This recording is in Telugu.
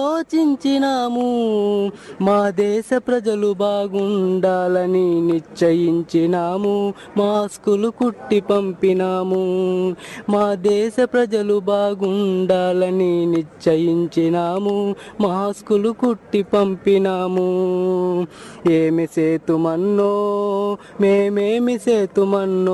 ఆలోచించినాము మా దేశ ప్రజలు బాగుండాలని నిశ్చయించినాము మాస్కులు కుట్టి పంపినాము మా దేశ ప్రజలు బాగుండాలని నిశ్చయించినాము మాస్కులు కుట్టి పంపినాము ఏమి సేతుమన్నో మేమేమి సేతుమన్నో